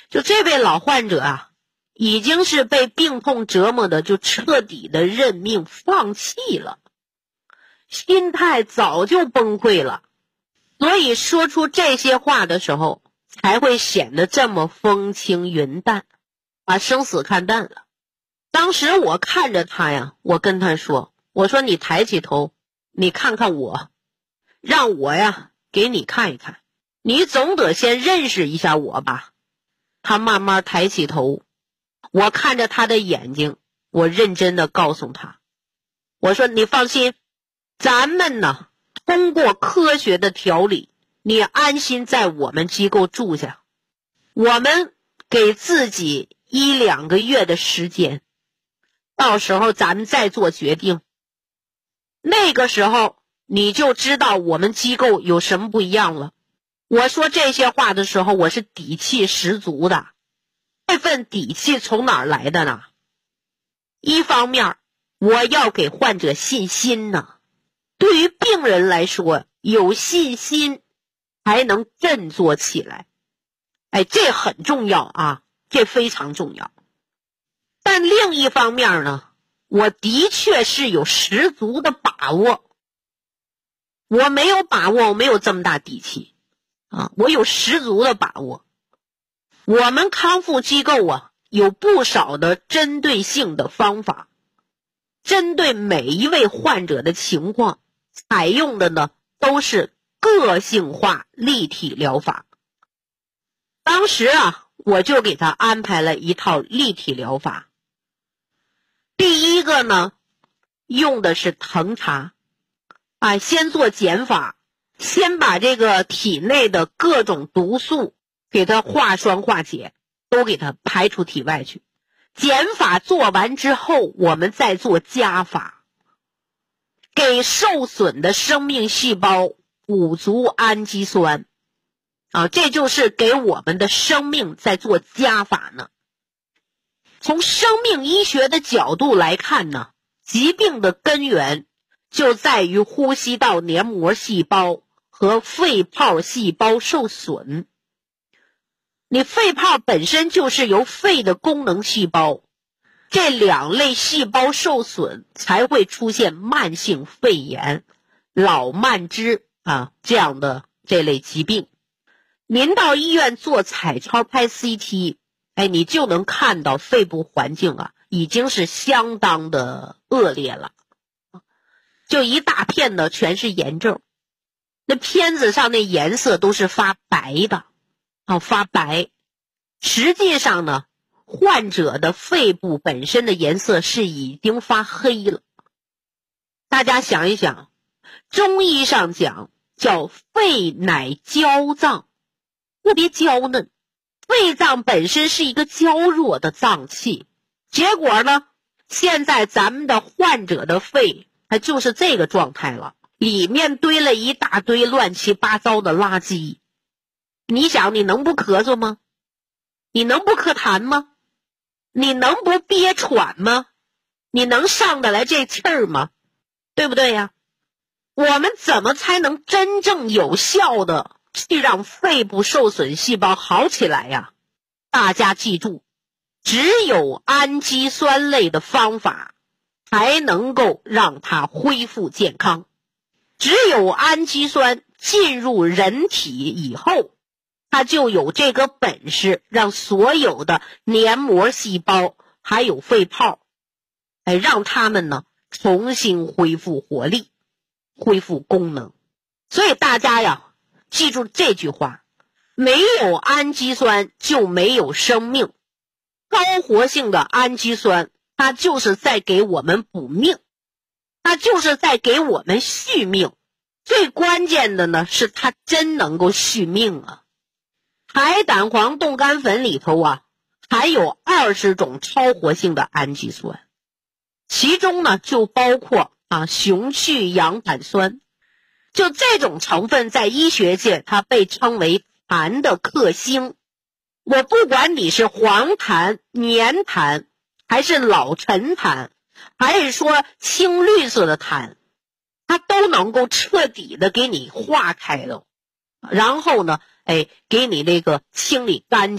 就这位老患者啊，已经是被病痛折磨的就彻底的认命放弃了，心态早就崩溃了，所以说出这些话的时候才会显得这么风轻云淡，把生死看淡了。当时我看着他呀，我跟他说，我说你抬起头，你看看我，让我呀给你看一看，你总得先认识一下我吧。他慢慢抬起头，我看着他的眼睛，我认真的告诉他，我说你放心，咱们呢通过科学的调理，你安心在我们机构住下，我们给自己1-2个月的时间，到时候咱们再做决定。那个时候你就知道我们机构有什么不一样了。我说这些话的时候，我是底气十足的。这份底气从哪儿来的呢？一方面，我要给患者信心呢。对于病人来说，有信心才能振作起来。这很重要啊，这非常重要。但另一方面呢，我的确是有十足的把握。我没有把握，我没有这么大底气啊，我有十足的把握。我们康复机构啊，有不少的针对性的方法，针对每一位患者的情况，采用的呢都是个性化立体疗法。当时啊，我就给他安排了一套立体疗法。第一个呢，用的是藤茶先做减法，先把这个体内的各种毒素给它化栓化解，都给它排出体外去。减法做完之后，我们再做加法，给受损的生命细胞补足氨基酸这就是给我们的生命在做加法呢。从生命医学的角度来看呢，疾病的根源就在于呼吸道黏膜细胞和肺泡细胞受损。你肺泡本身就是由肺的功能细胞，这两类细胞受损才会出现慢性肺炎、老慢支这样的这类疾病。您到医院做彩超拍 CT， 你就能看到肺部环境已经是相当的恶劣了，就一大片的全是炎症，那片子上那颜色都是发白的发白。实际上呢，患者的肺部本身的颜色是已经发黑了。大家想一想，中医上讲叫肺乃娇脏，特别娇嫩，肺脏本身是一个娇弱的脏器，结果呢，现在咱们的患者的肺它就是这个状态了，里面堆了一大堆乱七八糟的垃圾。你想，你能不咳嗽吗？你能不咳痰吗？你能不憋喘吗？你能上得来这气儿吗？对不对呀？我们怎么才能真正有效的去让肺部受损细胞好起来呀？大家记住，只有氨基酸类的方法才能够让它恢复健康。只有氨基酸进入人体以后，它就有这个本事让所有的黏膜细胞还有肺泡让它们呢重新恢复活力，恢复功能。所以大家呀，记住这句话，没有氨基酸就没有生命。高活性的氨基酸，它就是在给我们补命，它就是在给我们续命。最关键的呢，是它真能够续命啊。海胆黄冻干粉里头含有20种超活性的氨基酸，其中呢就包括雄去氧胆酸。就这种成分在医学界它被称为痰的克星。我不管你是黄痰、黏痰，还是老陈痰，还是说青绿色的痰，它都能够彻底的给你化开了，然后呢给你那个清理干净。